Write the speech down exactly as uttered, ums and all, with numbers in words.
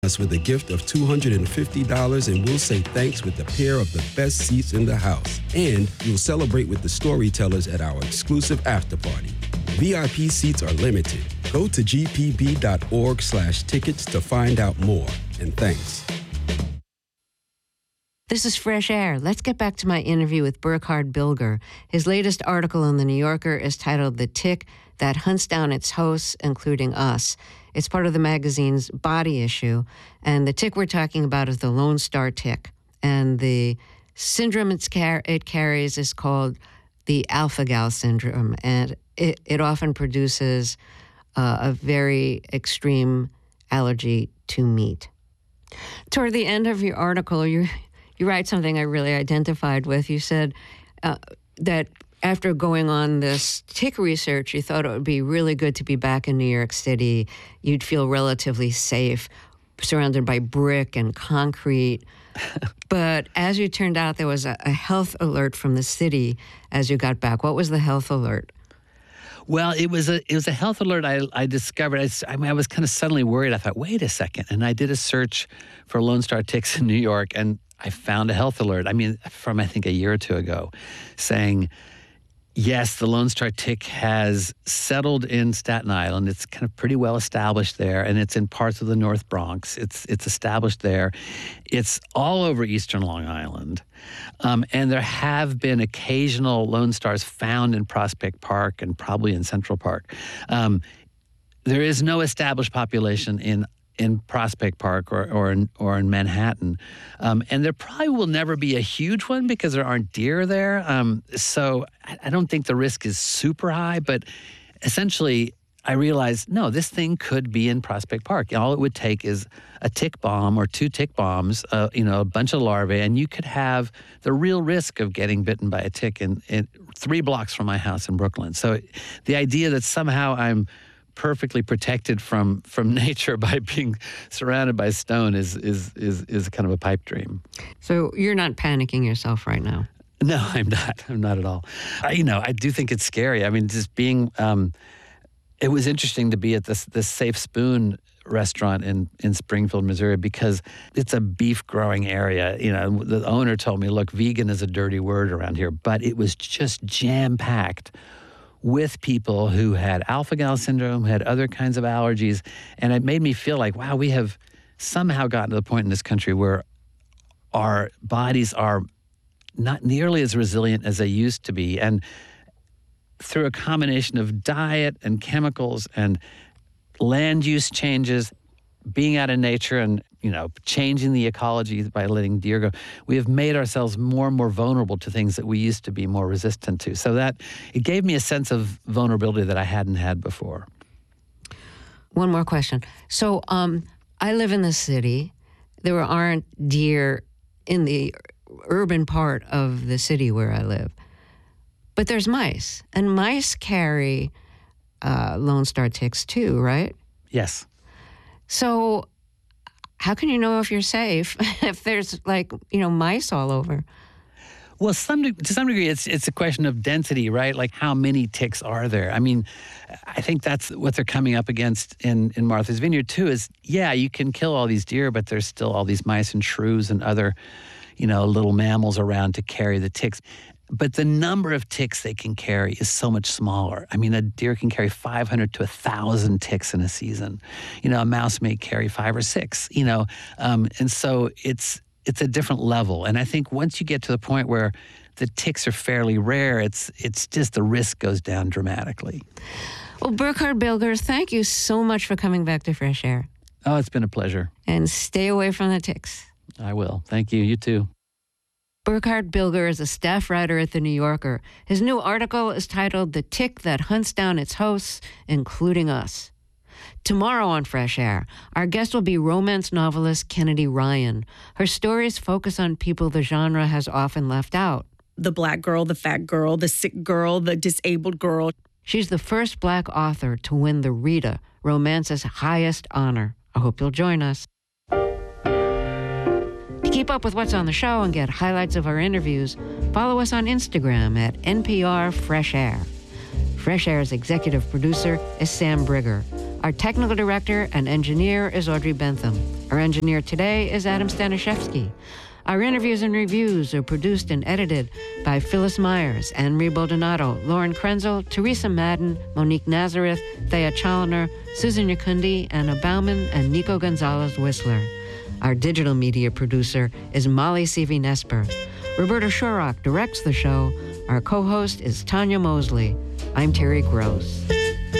us with a gift of two hundred fifty dollars and we'll say thanks with a pair of the best seats in the house. And you'll celebrate with the storytellers at our exclusive after party. V I P seats are limited. Go to gpb.org slash tickets to find out more. And thanks. This is Fresh Air. Let's get back to my interview with Burkhard Bilger. His latest article in The New Yorker is titled The Tick That Hunts Down Its Hosts, Including Us. It's part of the magazine's body issue. And the tick we're talking about is the Lone Star tick. And the syndrome it's car- it carries is called the alpha-gal syndrome. And it, it often produces uh, a very extreme allergy to meat. Toward the end of your article, you you write something I really identified with. You said uh, that after going on this tick research, you thought it would be really good to be back in New York City. You'd feel relatively safe, surrounded by brick and concrete. But as you turned out, there was a, a health alert from the city as you got back. What was the health alert? Well, it was a it was a health alert I, I discovered. I, I mean, I was kind of suddenly worried. I thought, wait a second. And I did a search for Lone Star ticks in New York, and I found a health alert, I mean, from I think a year or two ago, saying, yes, the Lone Star tick has settled in Staten Island. It's kind of pretty well established there, and it's in parts of the North Bronx. It's it's established there. It's all over eastern Long Island. Um, and there have been occasional Lone Stars found in Prospect Park and probably in Central Park. Um, there is no established population in in Prospect Park or or in, or in Manhattan. Um, and there probably will never be a huge one because there aren't deer there. Um, so I, I don't think the risk is super high, but essentially I realized, no, this thing could be in Prospect Park. All it would take is a tick bomb or two tick bombs, uh, you know, a bunch of larvae, and you could have the real risk of getting bitten by a tick in, in three blocks from my house in Brooklyn. So the idea that somehow I'm perfectly protected from from nature by being surrounded by stone is is is is kind of a pipe dream. So you're not panicking yourself right now? No, I'm not. I'm not at all. I, you know, I do think it's scary. I mean, just being. Um, it was interesting to be at this this Safe Spoon restaurant in in Springfield, Missouri, because it's a beef growing area. You know, the owner told me, look, vegan is a dirty word around here, but it was just jam packed with people who had alpha-gal syndrome, had other kinds of allergies. And it made me feel like, wow, we have somehow gotten to the point in this country where our bodies are not nearly as resilient as they used to be. And through a combination of diet and chemicals and land use changes, being out in nature and, you know, changing the ecology by letting deer go, we have made ourselves more and more vulnerable to things that we used to be more resistant to. So that, it gave me a sense of vulnerability that I hadn't had before. One more question. So um, I live in the city. There aren't deer in the urban part of the city where I live. But there's mice. And mice carry uh, Lone Star ticks too, right? Yes. So how can you know if you're safe if there's, like, you know, mice all over? Well, some to some degree, it's it's a question of density, right? Like, how many ticks are there? I mean, I think that's what they're coming up against in, in Martha's Vineyard, too, is, yeah, you can kill all these deer, but there's still all these mice and shrews and other, you know, little mammals around to carry the ticks. But the number of ticks they can carry is so much smaller. I mean, a deer can carry five hundred to one thousand ticks in a season. You know, a mouse may carry five or six, you know. Um, and so it's it's a different level. And I think once you get to the point where the ticks are fairly rare, it's it's just the risk goes down dramatically. Well, Burkhard Bilger, thank you so much for coming back to Fresh Air. Oh, it's been a pleasure. And stay away from the ticks. I will. Thank you. You too. Burkhard Bilger is a staff writer at The New Yorker. His new article is titled The Tick That Hunts Down Its Hosts, Including Us. Tomorrow on Fresh Air, our guest will be romance novelist Kennedy Ryan. Her stories focus on people the genre has often left out. The black girl, the fat girl, the sick girl, the disabled girl. She's the first black author to win the Rita, romance's highest honor. I hope you'll join us. To keep up with what's on the show and get highlights of our interviews, follow us on Instagram at N P R Fresh Air. Fresh Air's executive producer is Sam Brigger. Our technical director and engineer is Audrey Bentham. Our engineer today is Adam Staniszewski. Our interviews and reviews are produced and edited by Phyllis Myers, Anne-Marie Baldonado, Lauren Krenzel, Teresa Madden, Monique Nazareth, Thea Challoner, Susan Yakundi, Anna Bauman, and Nico Gonzalez-Whistler. Our digital media producer is Molly Seavy-Nesper. Roberta Shorrock directs the show. Our co-host is Tanya Mosley. I'm Terry Gross.